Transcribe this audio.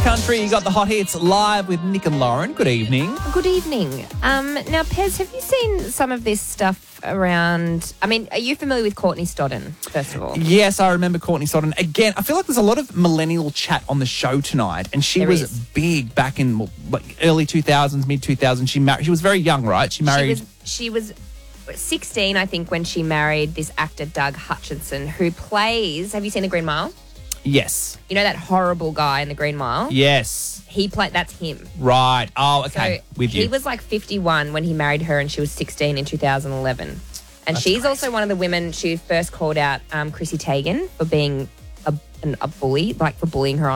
Country, you got the hot hits live with Nick and Lauren. Good evening. Good evening. Now, Pez, have you seen some of this stuff around? I mean, are you familiar with Courtney Stodden, first of all? Yes, I remember Courtney Stodden. Again, I feel like there's a lot of millennial chat on the show tonight, and she was big back in early 2000s, mid 2000s. She was very young, right? She married. She was 16, I think, when she married this actor Doug Hutchinson, who plays. Have you seen The Green Mile? Yes. You know that horrible guy in The Green Mile? Yes. That's him. Right. Oh, okay. So with you. He was like 51 when he married her, and she was 16 in 2011. And she's crazy. also one of the women. She first called out Chrissy Teigen for being a bully, like for bullying her